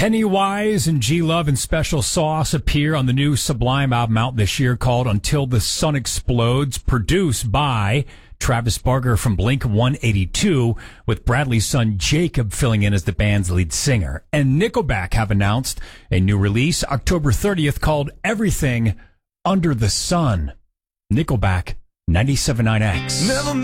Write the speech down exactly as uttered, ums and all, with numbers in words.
Pennywise and G-Love and Special Sauce appear on the new Sublime album out this year called Until the Sun Explodes, produced by Travis Barker from Blink one eighty-two, with Bradley's son Jacob filling in as the band's lead singer. And Nickelback have announced a new release October thirtieth called Everything Under the Sun. Nickelback, ninety-seven point nine X. Never